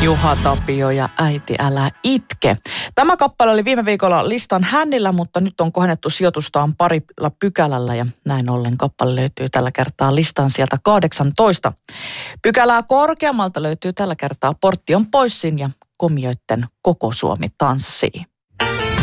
Juha Tapio ja Äiti älä itke. Tämä kappale oli viime viikolla listan hännillä, mutta nyt on kohennettu sijoitustaan parilla pykälällä ja näin ollen kappale löytyy tällä kertaa listan sieltä 18. Pykälää korkeammalta löytyy tällä kertaa Portti on poissin ja Komioitten Koko Suomi tanssii.